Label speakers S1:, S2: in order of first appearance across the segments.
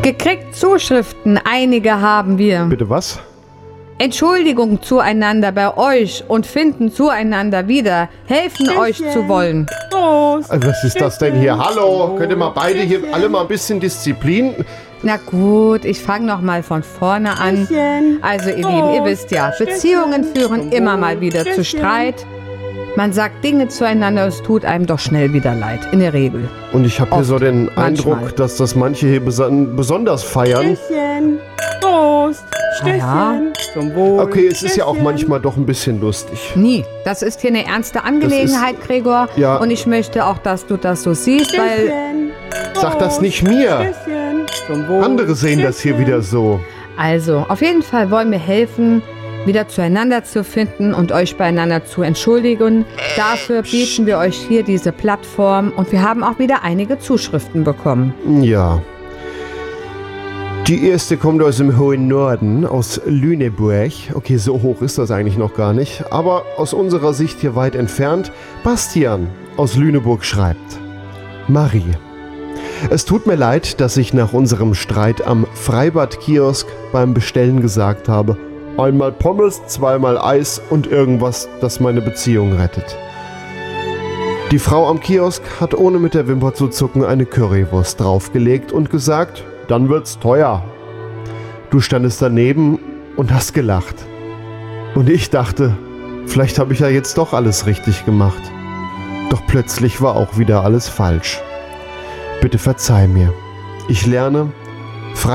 S1: Gekriegt Zuschriften, einige haben wir.
S2: Bitte was?
S1: Entschuldigung zueinander bei euch und finden zueinander wieder, helfen euch zu wollen.
S2: Was ist das denn hier? Hallo, könnt ihr mal beide hier alle mal ein bisschen Disziplin?
S1: Na gut, ich fange noch mal von vorne an. Also ihr Lieben, ihr wisst ja, Beziehungen führen immer mal wieder zu Streit. Man sagt Dinge zueinander, es tut einem doch schnell wieder leid, in der Regel.
S2: Und ich habe hier so den Eindruck,
S1: manchmal.
S2: dass das manche hier besonders feiern.
S3: Prost, Stößchen,
S1: Ja.
S3: zum Wohl.
S2: Okay, es ist ja auch manchmal doch ein bisschen lustig.
S1: Nie. Das ist hier eine ernste Angelegenheit, Gregor.
S2: ja.
S1: Und ich möchte auch, dass du das so siehst, weil...
S3: Stößchen,
S2: Sag das nicht mir.
S3: Stößchen, zum Wohl.
S2: Andere sehen das hier wieder so.
S1: Also, auf jeden Fall wollen wir helfen, wieder zueinander zu finden und euch beieinander zu entschuldigen. Dafür bieten wir euch hier diese Plattform und wir haben auch wieder einige Zuschriften bekommen.
S2: Ja. Die erste kommt aus dem hohen Norden, aus Lüneburg. Okay, so hoch ist das eigentlich noch gar nicht. Aber aus unserer Sicht hier weit entfernt. Bastian aus Lüneburg schreibt: Marie, es tut mir leid, dass ich nach unserem Streit am Freibad-Kiosk beim Bestellen gesagt habe: einmal Pommes, zweimal Eis und irgendwas, das meine Beziehung rettet. Die Frau am Kiosk hat ohne mit der Wimper zu zucken eine Currywurst draufgelegt und gesagt: dann wird's teuer. Du standest daneben und hast gelacht. Und ich dachte, vielleicht habe ich ja jetzt doch alles richtig gemacht. Doch plötzlich war auch wieder alles falsch. Bitte verzeih mir. Ich lerne,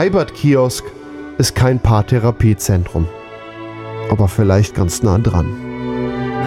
S2: Freibad-Kiosk ist kein Paartherapiezentrum. Aber vielleicht ganz nah dran.